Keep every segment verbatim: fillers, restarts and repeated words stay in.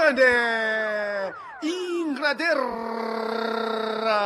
England, Inglaterra.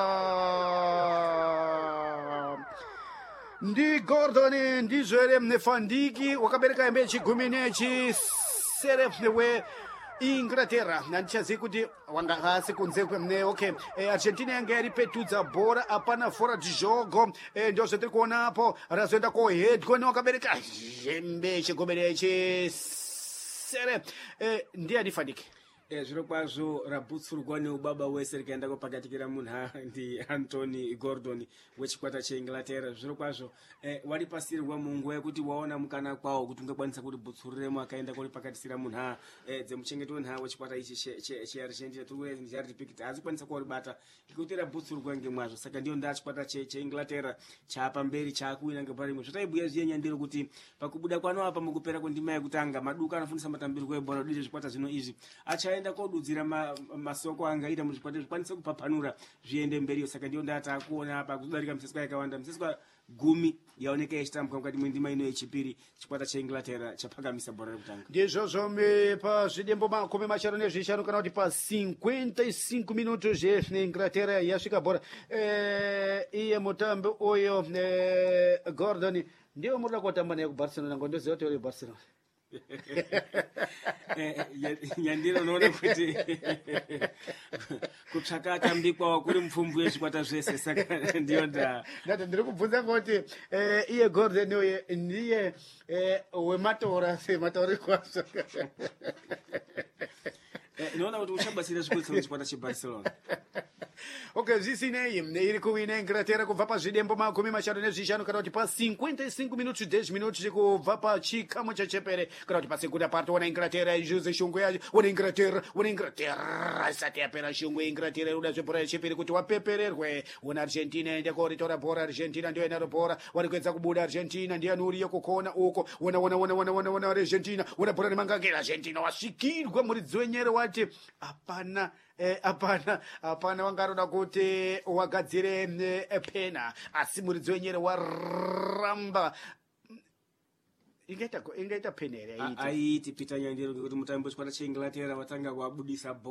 Ndi Gordon ndi Jerem Fandiki wakabereka mechi gumi nechi serefwe Inglaterra nanchazi kuti wangahasi kunze kwemne. Okay, eh, Argentina yange yari petudza bora hapana fora de jogo, eh, ndio zvetiri kuonapo razoenda ko head kone wakabereka jembe chigomerechi sere eh, ndiani Fandiki. Eh, zviro kwazvo rabhutsurwa neubaba wese rikaenda kopakatikira munha ndi Anthony Gordon wechikwata cheInglaterra. Zviro kwazvo eh, wari pasirwa munguva yekuti waona mukana kwawo kuti ungakwanisa kuti bhutsururemo akaenda koripakatisira munha eh, dzemuchengeti wenha wechikwata ichi cheArgentina turiaripikiti haasi kukwanisa kuoribata ngekuti rabhutsurwa ngemwazvo. Saka ndiyo ndaa chikwata cheInglaterra chaapamberi chaakuwina ngeparimwe. Zvotaibhuya zviye nyandiro kuti pakubuda kwano apa mukupera kwendima yekutanga maduka anofundisa matambirwo ebhora kudii zvikwata zvino izvi acha enda kodudzira masoko angaita muzvikwata zvikwanise kupapanura zviende mberiyo. Saka ndiyo ndati akuona apa kudarika miseswa yakawanda, miseswa gumi yaoneka yachitambwa mukati mwendima ino yechipiri chikwata cheInglaterra chapakamisa bhora rekutanga. Ndizvozvo pa zvidembo makumi mashanu nezvishanu kana kuti pa cinquenta e cinco minutos Inglaterra yasvika bhora. Eh, iye mutambi uyo eh, Gordon ndiyo murida kutamba naye kuBarcelona ngondoziva kuti uri Barcelona. Nyandiro unoona kuti kutsvaka atambikwa kuri mupfumvu yechikwata zvese. Saka ndiyo ndaa ndati ndiri kubvunza kuti iye Gordon uye ndiye wematora sematauri kwazvo. inoona kuti uchabatsira zvikuru muchikwata cheBarcelona. Okay, zvisinei iri kuwina Inglaterra kubva pazvidembo makumi mashanu nezvishanu kana kuti pa cinquenta e cinco minutos dez minutos kubva pachikamu chechepere kana kuti pasegunda parto wana Inglaterra ijuze shungu yacho wana Inglaterra wana Inglaterra isati yapera shungu Inglaterra iruda zvebhora yechipiri kuti wapepererwe. Wana Argentina ende koritora bhora, Argentina ndiyo inaro bhora wari kuedza kubuda. Argentina ndiye anuriyo kukona uko wana wana wana wana wana wana Argentina wana bhora nemangangera. Argentina wasvikirwa muridzi wenyere wati hapana Eh, apana apana wangaroda kuti wagadzire eh, pena asi muridzi wenyere waramba ingaita ingaita pena here aiti Peter Nyandiro ngekuti mutambi wechikwata cheInglaterra watanga kuabudisa